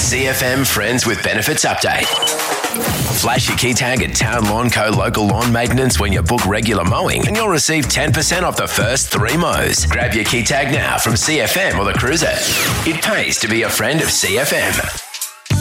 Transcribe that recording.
CFM Friends with Benefits update. Flash your key tag at Town Lawn Co. local lawn maintenance when you book regular mowing and you'll receive 10% off the first 3 mows. Grab your key tag now from CFM or the Cruiser. It pays to be a friend of CFM.